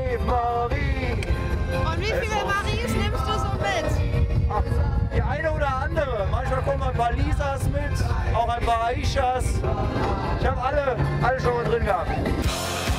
Ave Marie. Und wie viele Maries nimmst du so mit? Ach, die eine oder andere. Manchmal kommen ein paar Lisas mit, auch ein paar Aishas. Ich habe alle schon mal drin gehabt.